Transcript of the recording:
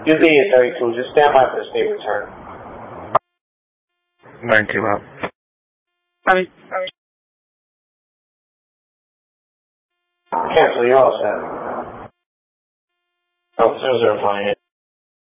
UV is 32. Just stand by for the state return. 92 out. Cancel, you're all set. Oh, 005.